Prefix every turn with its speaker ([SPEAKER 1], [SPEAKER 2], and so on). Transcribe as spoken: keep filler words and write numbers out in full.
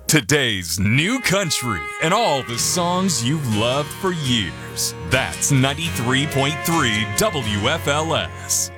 [SPEAKER 1] Today's new country and all the songs you've loved for years. That's ninety-three point three W F L S.